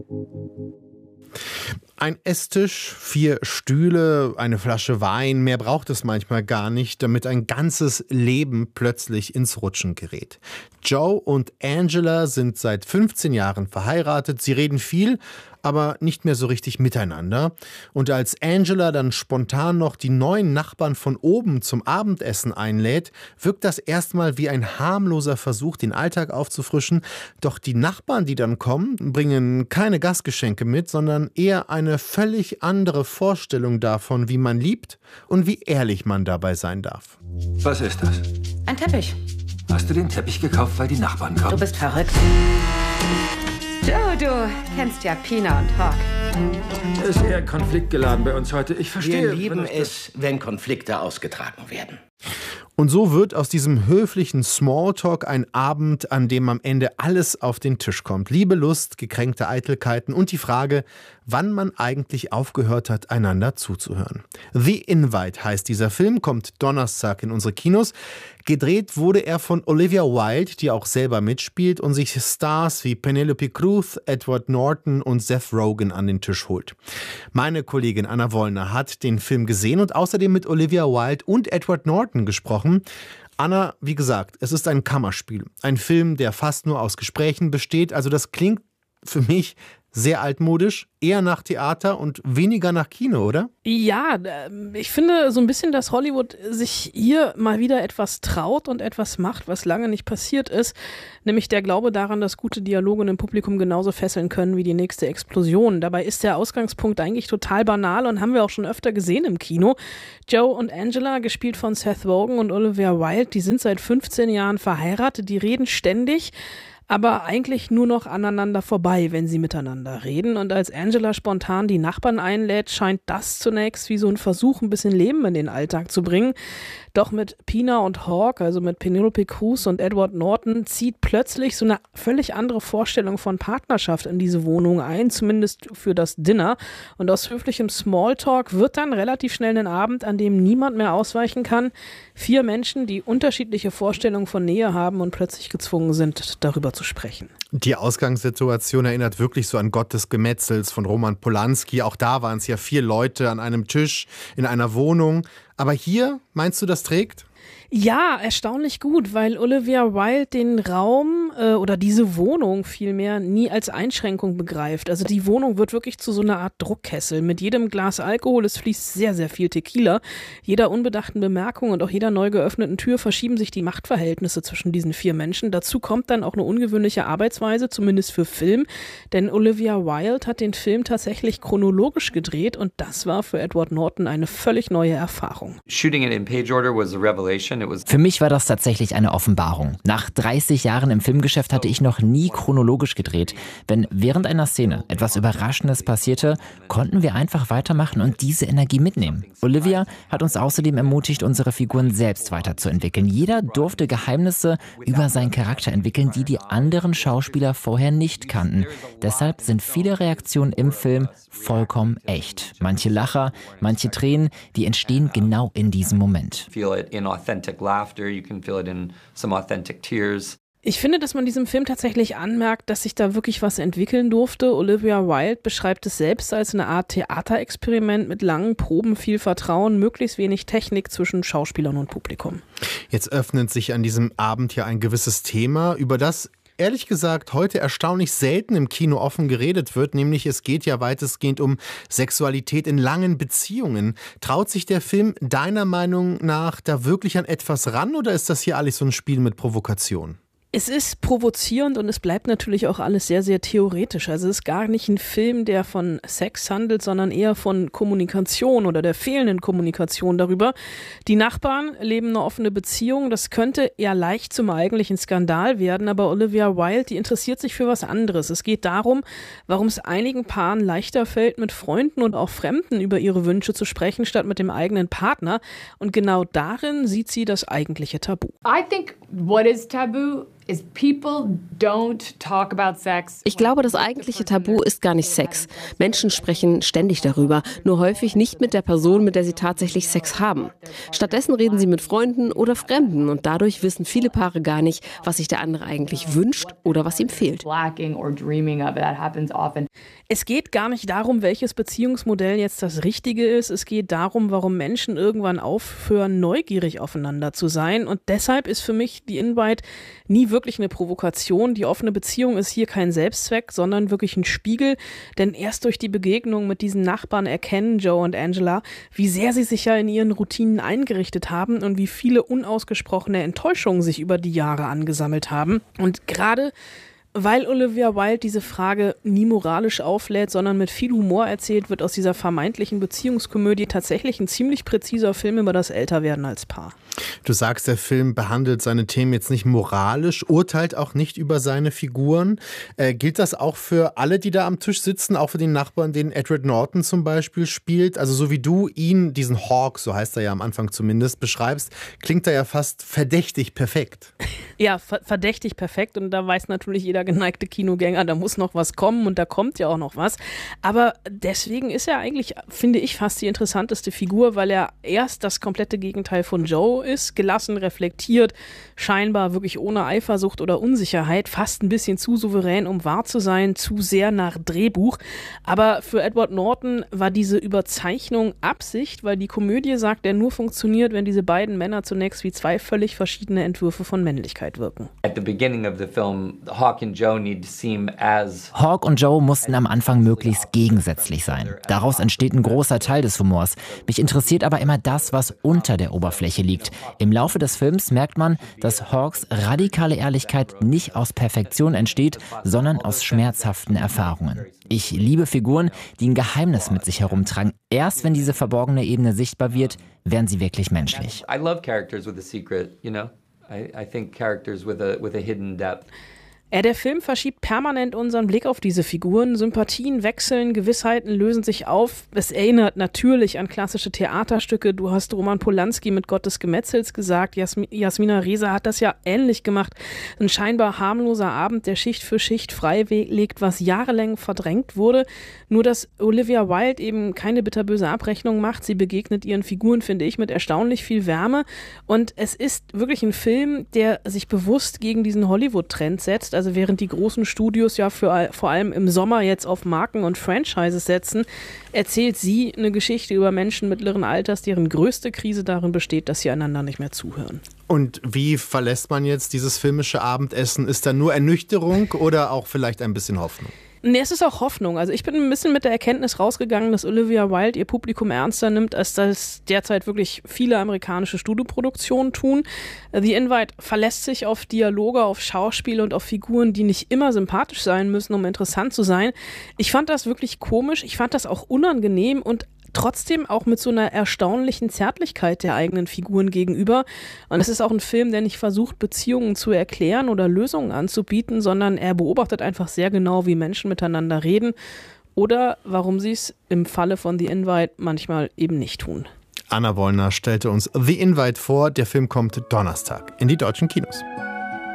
Ein Esstisch, 4 Stühle, eine Flasche Wein, mehr braucht es manchmal gar nicht, damit ein ganzes Leben plötzlich ins Rutschen gerät. Joe und Angela sind seit 15 Jahren verheiratet, sie reden viel, aber nicht mehr so richtig miteinander. Und als Angela dann spontan noch die neuen Nachbarn von oben zum Abendessen einlädt, wirkt das erstmal wie ein harmloser Versuch, den Alltag aufzufrischen. Doch die Nachbarn, die dann kommen, bringen keine Gastgeschenke mit, sondern eher eine völlig andere Vorstellung davon, wie man liebt und wie ehrlich man dabei sein darf. Was ist das? Ein Teppich. Hast du den Teppich gekauft, weil die Nachbarn kommen? Du bist verrückt. Joe, du kennst ja Pina und Hawk. Ist eher konfliktgeladen bei uns heute. Ich verstehe. Wir lieben es, wenn Konflikte ausgetragen werden. Und so wird aus diesem höflichen Smalltalk ein Abend, an dem am Ende alles auf den Tisch kommt. Liebe, Lust, gekränkte Eitelkeiten und die Frage, wann man eigentlich aufgehört hat, einander zuzuhören. The Invite heißt dieser Film, kommt Donnerstag in unsere Kinos. Gedreht wurde er von Olivia Wilde, die auch selber mitspielt und sich Stars wie Penelope Cruz, Edward Norton und Seth Rogen an den Tisch holt. Meine Kollegin Anna Wollner hat den Film gesehen und außerdem mit Olivia Wilde und Edward Norton gesprochen. Anna, wie gesagt, es ist ein Kammerspiel. Ein Film, der fast nur aus Gesprächen besteht. Also das klingt für mich sehr altmodisch, eher nach Theater und weniger nach Kino, oder? Ja, ich finde so ein bisschen, dass Hollywood sich hier mal wieder etwas traut und etwas macht, was lange nicht passiert ist. Nämlich der Glaube daran, dass gute Dialoge im Publikum genauso fesseln können wie die nächste Explosion. Dabei ist der Ausgangspunkt eigentlich total banal und haben wir auch schon öfter gesehen im Kino. Joe und Angela, gespielt von Seth Rogen und Olivia Wilde, die sind seit 15 Jahren verheiratet, die reden ständig, aber eigentlich nur noch aneinander vorbei, wenn sie miteinander reden. Und als Angela spontan die Nachbarn einlädt, scheint das zunächst wie so ein Versuch, ein bisschen Leben in den Alltag zu bringen. Doch mit Pina und Hawk, also mit Penelope Cruz und Edward Norton, zieht plötzlich so eine völlig andere Vorstellung von Partnerschaft in diese Wohnung ein, zumindest für das Dinner. Und aus höflichem Smalltalk wird dann relativ schnell ein Abend, an dem niemand mehr ausweichen kann. 4 Menschen, die unterschiedliche Vorstellungen von Nähe haben und plötzlich gezwungen sind, darüber zu sprechen. Die Ausgangssituation erinnert wirklich so an Gott des Gemetzels von Roman Polanski. Auch da waren es ja 4 Leute an einem Tisch in einer Wohnung. Aber hier, meinst du, das trägt? Ja, erstaunlich gut, weil Olivia Wilde den Raum oder diese Wohnung vielmehr nie als Einschränkung begreift. Also die Wohnung wird wirklich zu so einer Art Druckkessel. Mit jedem Glas Alkohol, es fließt sehr, sehr viel Tequila. Jeder unbedachten Bemerkung und auch jeder neu geöffneten Tür verschieben sich die Machtverhältnisse zwischen diesen 4 Menschen. Dazu kommt dann auch eine ungewöhnliche Arbeitsweise, zumindest für Film. Denn Olivia Wilde hat den Film tatsächlich chronologisch gedreht und das war für Edward Norton eine völlig neue Erfahrung. Shooting it in page order was a revelation. Für mich war das tatsächlich eine Offenbarung. Nach 30 Jahren im Filmgeschäft hatte ich noch nie chronologisch gedreht. Wenn während einer Szene etwas Überraschendes passierte, konnten wir einfach weitermachen und diese Energie mitnehmen. Olivia hat uns außerdem ermutigt, unsere Figuren selbst weiterzuentwickeln. Jeder durfte Geheimnisse über seinen Charakter entwickeln, die die anderen Schauspieler vorher nicht kannten. Deshalb sind viele Reaktionen im Film vollkommen echt. Manche Lacher, manche Tränen, die entstehen genau in diesem Moment. Ich finde, dass man diesem Film tatsächlich anmerkt, dass sich da wirklich was entwickeln durfte. Olivia Wilde beschreibt es selbst als eine Art Theaterexperiment mit langen Proben, viel Vertrauen, möglichst wenig Technik zwischen Schauspielern und Publikum. Jetzt öffnet sich an diesem Abend ja ein gewisses Thema, über das ehrlich gesagt heute erstaunlich selten im Kino offen geredet wird, nämlich es geht ja weitestgehend um Sexualität in langen Beziehungen. Traut sich der Film deiner Meinung nach da wirklich an etwas ran oder ist das hier alles so ein Spiel mit Provokation? Es ist provozierend und es bleibt natürlich auch alles sehr, sehr theoretisch. Also es ist gar nicht ein Film, der von Sex handelt, sondern eher von Kommunikation oder der fehlenden Kommunikation darüber. Die Nachbarn leben eine offene Beziehung. Das könnte eher leicht zum eigentlichen Skandal werden, aber Olivia Wilde, die interessiert sich für was anderes. Es geht darum, warum es einigen Paaren leichter fällt, mit Freunden und auch Fremden über ihre Wünsche zu sprechen, statt mit dem eigenen Partner. Und genau darin sieht sie das eigentliche Tabu. I think what is taboo Ich glaube, das eigentliche Tabu ist gar nicht Sex. Menschen sprechen ständig darüber, nur häufig nicht mit der Person, mit der sie tatsächlich Sex haben. Stattdessen reden sie mit Freunden oder Fremden und dadurch wissen viele Paare gar nicht, was sich der andere eigentlich wünscht oder was ihm fehlt. Es geht gar nicht darum, welches Beziehungsmodell jetzt das Richtige ist. Es geht darum, warum Menschen irgendwann aufhören, neugierig aufeinander zu sein. Und deshalb ist für mich die Invite nie wirklich eine Provokation. Die offene Beziehung ist hier kein Selbstzweck, sondern wirklich ein Spiegel. Denn erst durch die Begegnung mit diesen Nachbarn erkennen Joe und Angela, wie sehr sie sich ja in ihren Routinen eingerichtet haben und wie viele unausgesprochene Enttäuschungen sich über die Jahre angesammelt haben. Und gerade weil Olivia Wilde diese Frage nie moralisch auflädt, sondern mit viel Humor erzählt, wird aus dieser vermeintlichen Beziehungskomödie tatsächlich ein ziemlich präziser Film über das Älterwerden als Paar. Du sagst, der Film behandelt seine Themen jetzt nicht moralisch, urteilt auch nicht über seine Figuren. Gilt das auch für alle, die da am Tisch sitzen, auch für den Nachbarn, den Edward Norton zum Beispiel spielt? Also so wie du ihn, diesen Hawk, so heißt er ja am Anfang zumindest, beschreibst, klingt er ja fast verdächtig perfekt. Ja, verdächtig perfekt, und da weiß natürlich jeder geneigte Kinogänger, da muss noch was kommen, und da kommt ja auch noch was. Aber deswegen ist er eigentlich, finde ich, fast die interessanteste Figur, weil er erst das komplette Gegenteil von Joe ist, gelassen, reflektiert, scheinbar wirklich ohne Eifersucht oder Unsicherheit, fast ein bisschen zu souverän, um wahr zu sein, zu sehr nach Drehbuch. Aber für Edward Norton war diese Überzeichnung Absicht, weil die Komödie, sagt er, nur funktioniert, wenn diese beiden Männer zunächst wie zwei völlig verschiedene Entwürfe von Männlichkeit wirken. At the beginning of the film, Hawk and Joe need to seem as... Hawk und Joe mussten am Anfang möglichst gegensätzlich sein. Daraus entsteht ein großer Teil des Humors. Mich interessiert aber immer das, was unter der Oberfläche liegt. Im Laufe des Films merkt man, dass Hawks radikale Ehrlichkeit nicht aus Perfektion entsteht, sondern aus schmerzhaften Erfahrungen. Ich liebe Figuren, die ein Geheimnis mit sich herumtragen. Erst wenn diese verborgene Ebene sichtbar wird, werden sie wirklich menschlich. I love characters with a secret, you know? I think characters with a hidden depth. Der Film verschiebt permanent unseren Blick auf diese Figuren. Sympathien wechseln, Gewissheiten lösen sich auf. Es erinnert natürlich an klassische Theaterstücke. Du hast Roman Polanski mit Gott des Gemetzels gesagt. Jasmina Reza hat das ja ähnlich gemacht. Ein scheinbar harmloser Abend, der Schicht für Schicht freilegt, was jahrelang verdrängt wurde. Nur, dass Olivia Wilde eben keine bitterböse Abrechnung macht. Sie begegnet ihren Figuren, finde ich, mit erstaunlich viel Wärme. Und es ist wirklich ein Film, der sich bewusst gegen diesen Hollywood-Trend setzt. Also während die großen Studios ja vor allem im Sommer jetzt auf Marken und Franchises setzen, erzählt sie eine Geschichte über Menschen mittleren Alters, deren größte Krise darin besteht, dass sie einander nicht mehr zuhören. Und wie verlässt man jetzt dieses filmische Abendessen? Ist da nur Ernüchterung oder auch vielleicht ein bisschen Hoffnung? Nee, es ist auch Hoffnung. Also ich bin ein bisschen mit der Erkenntnis rausgegangen, dass Olivia Wilde ihr Publikum ernster nimmt, als das derzeit wirklich viele amerikanische Studioproduktionen tun. The Invite verlässt sich auf Dialoge, auf Schauspiel und auf Figuren, die nicht immer sympathisch sein müssen, um interessant zu sein. Ich fand das wirklich komisch, ich fand das auch unangenehm und trotzdem auch mit so einer erstaunlichen Zärtlichkeit der eigenen Figuren gegenüber. Und es ist auch ein Film, der nicht versucht, Beziehungen zu erklären oder Lösungen anzubieten, sondern er beobachtet einfach sehr genau, wie Menschen miteinander reden oder warum sie es im Falle von The Invite manchmal eben nicht tun. Anna Wollner stellte uns The Invite vor. Der Film kommt Donnerstag in die deutschen Kinos.